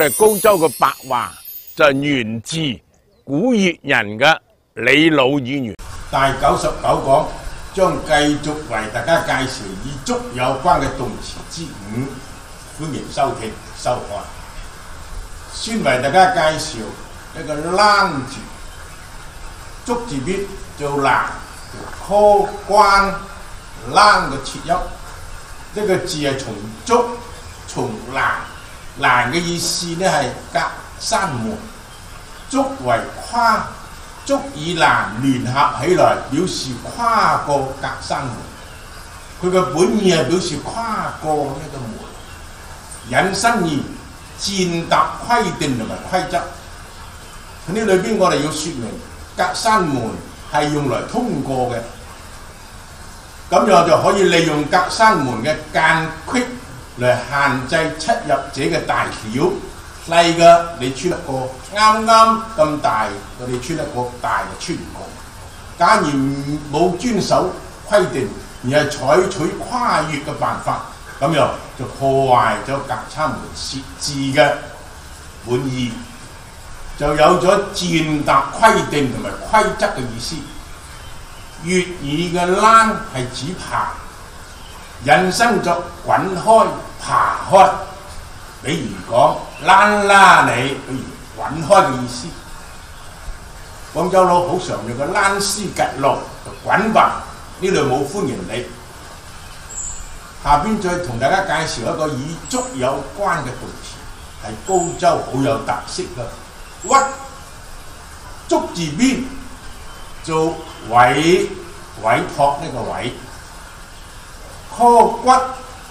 高州嘅白話就係源自古越人嘅李老語言。 第99講將繼續為大家介紹與竹有關嘅動詞之5，歡迎收聽收看。先為大家介紹一個欄字，竹字邊做欄，科關欄嘅切音。呢個字係從竹從欄，欄嘅意思呢係隔山門，竹為跨，竹與欄聯合起來，表示跨過隔山門。佢嘅本意係表示跨過呢個門。引申義踐踏規定同埋規則。喺呢裏邊我哋要説明，隔山門係用嚟通過嘅。咁樣就可以利用隔山門嘅間隙嚟限制出入者嘅大小。例嘅你穿一個啱啱咁大，你穿一個大嘅穿過。假如冇遵守規定，而係採取跨越嘅辦法，咁樣就破壞咗隔山門設置嘅本意，就有咗踐踏規定同埋規則嘅意思。粵語嘅欄係指爬，引申作滾開、爬開。比如講欄啦你，比如滾開嘅意思。廣州佬好常用嘅欄絲吉路就滾吧，呢度冇歡迎你。下邊再同大家介紹一個與竹有關嘅動詞，係高州好有特色嘅屈。竹字邊做委託呢個委，柯骨